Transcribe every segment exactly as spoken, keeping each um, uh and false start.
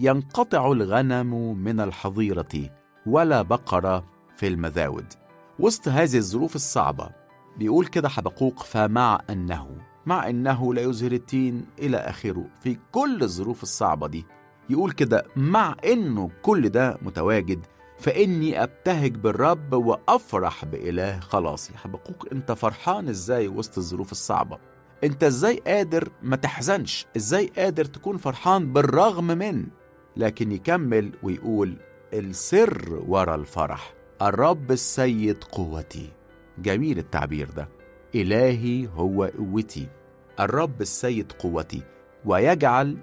ينقطع الغنم من الحظيرة ولا بقرة في المذاود. وسط هذه الظروف الصعبة بيقول كده حبقوق: فمع أنه مع أنه لا يزهر التين إلى آخره. في كل الظروف الصعبة دي يقول كده: مع أنه كل ده متواجد فإني أبتهج بالرب وأفرح بإله خلاصي. حبقوق، أنت فرحان إزاي وسط الظروف الصعبة؟ أنت إزاي قادر ما تحزنش؟ إزاي قادر تكون فرحان بالرغم من؟ لكن يكمل ويقول: السر ورا الفرح الرب السيد قوتي. جميل التعبير ده، إلهي هو قوتي، الرب السيد قوتي، ويجعل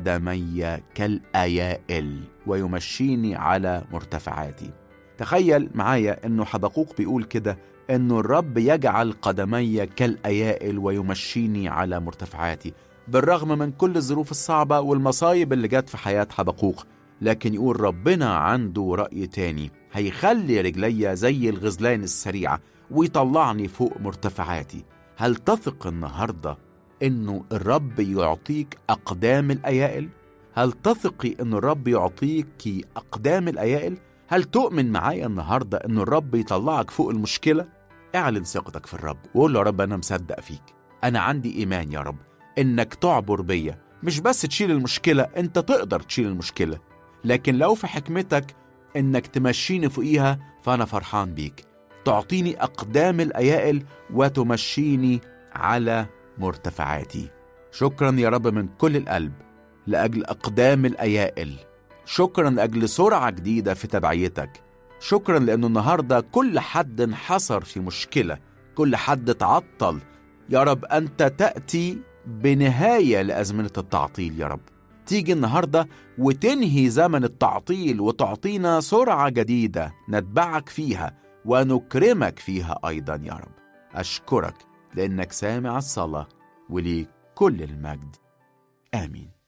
قدمي كالأيائل ويمشيني على مرتفعاتي. تخيل معايا أنه حبقوق بيقول كده، أنه الرب يجعل قدمي كالأيائل ويمشيني على مرتفعاتي. بالرغم من كل الظروف الصعبة والمصايب اللي جت في حياة حبقوق، لكن يقول ربنا عنده رأي تاني، هيخلي رجلي زي الغزلان السريعة ويطلعني فوق مرتفعاتي. هل تثق النهاردة إنه الرب يعطيك أقدام الأيائل؟ هل تثقي إنه الرب يعطيك أقدام الأيائل؟ هل تؤمن معايا النهاردة إنه الرب يطلعك فوق المشكلة؟ اعلن ثقتك في الرب وقول له: يا رب أنا مصدق فيك، أنا عندي إيمان يا رب إنك تعبر بيا، مش بس تشيل المشكلة، أنت تقدر تشيل المشكلة، لكن لو في حكمتك إنك تمشيني فوقيها فأنا فرحان بيك. تعطيني أقدام الأيائل وتمشيني على مرتفعاتي. شكرا يا رب من كل القلب لأجل أقدام الأيائل، شكرا لأجل سرعة جديدة في تبعيتك، شكرا لأنه النهاردة كل حد انحصر في مشكلة، كل حد تعطل. يا رب أنت تأتي بنهاية لأزمنة التعطيل، يا رب تيجي النهاردة وتنهي زمن التعطيل وتعطينا سرعة جديدة نتبعك فيها ونكرمك فيها أيضا يا رب. أشكرك لأنك سامع الصلاة، وليك كل المجد. آمين.